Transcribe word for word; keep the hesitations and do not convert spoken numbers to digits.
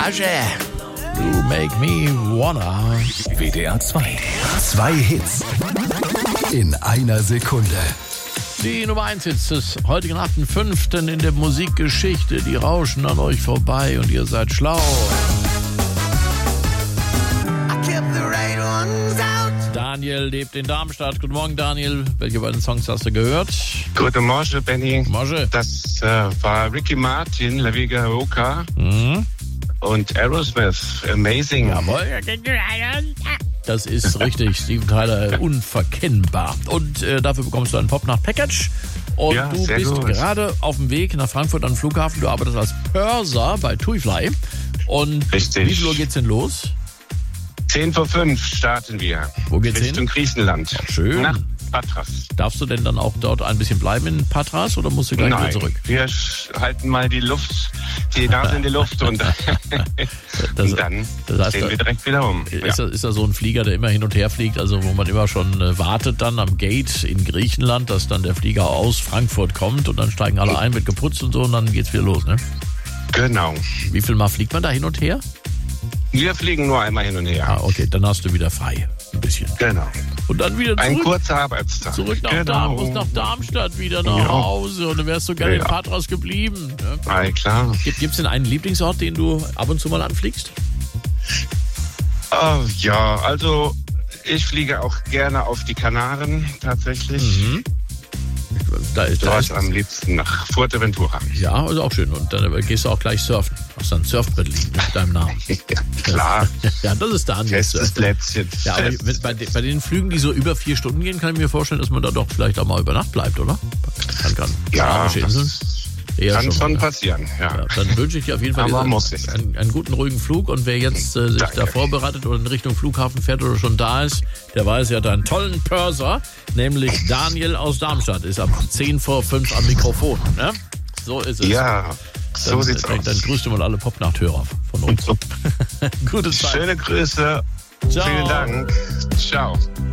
Asche, You Make Me Wanna. W D R zwei. Zwei Hits in einer Sekunde. Die Nummer eins Hits des heutigen achten fünften in der Musikgeschichte. Die rauschen an euch vorbei und ihr seid schlau. Daniel lebt in Darmstadt. Guten Morgen, Daniel. Welche beiden Songs hast du gehört? Guten Morgen, Benny. Morgen. Das äh, war Ricky Martin, La Viga Roca Mhm. und Aerosmith, Amazing. Jawohl. Das ist richtig, Steven Tyler, unverkennbar. Und äh, dafür bekommst du ein Pop-Nacht-Package. Und Ja, du sehr bist gut. gerade auf dem Weg nach Frankfurt am Flughafen. Du arbeitest als Purser bei TuiFly. Und Richtig. wie viel Uhr geht's denn los? Zehn vor fünf starten wir. Wo geht's Richtung hin? Griechenland. Schön. Nach Patras. Darfst du denn dann auch dort ein bisschen bleiben in Patras oder musst du gleich wieder Nein, zurück? wir sch- halten mal die Luft, die Nase in die Luft und, Das- und dann das heißt, stehen wir direkt wieder um. Ist, da, ist da so ein Flieger, der immer hin und her fliegt, also wo man immer schon äh, wartet dann am Gate in Griechenland, dass dann der Flieger aus Frankfurt kommt und dann steigen alle ein, wird geputzt und so und dann geht's wieder los, ne? Genau. Wie viel Mal fliegt man da hin und her? Wir fliegen nur einmal hin und her. Ah, okay, dann hast du wieder frei. Ein bisschen. Genau. Und dann wieder Ein zurück, kurzer Arbeitstag. zurück nach, genau. Darm, musst nach Darmstadt wieder nach Ja. Hause und dann wärst du gerne Ja. in Patras geblieben. Ne? Ah, klar. Gibt es denn einen Lieblingsort, den du ab und zu mal anfliegst? Oh, ja, also ich fliege auch gerne auf die Kanaren tatsächlich. Mhm. Da ist, da Dort ist, am liebsten nach Fuerteventura. ja, ist auch schön. Und dann gehst du auch gleich surfen. Hast dann ein Surfbrett liegen mit deinem Namen. Ja, klar. Ja, das ist Daniel. Festes Plätzchen. Ja, aber Fest. mit- bei, de- bei den Flügen, die so über vier Stunden gehen, kann ich mir vorstellen, dass man da doch vielleicht auch mal über Nacht bleibt, oder? Kann, kann. Ja, Arabische Inseln. das Eher kann schon ne? passieren. Ja. Ja, dann wünsche ich dir auf jeden Fall Aber einen, muss nicht. einen, einen guten, ruhigen Flug. Und wer jetzt äh, sich Danke. da vorbereitet oder in Richtung Flughafen fährt oder schon da ist, der weiß, er hat einen tollen Purser, nämlich Daniel aus Darmstadt, ist ab zehn vor fünf am Mikrofon. Ne? So ist es. Ja, so dann, sieht's dann, aus. Dann grüßt du mal alle Pop-Nachthörer von uns. Gute Zeit. Schöne Grüße. Ciao. Vielen Dank. Ciao.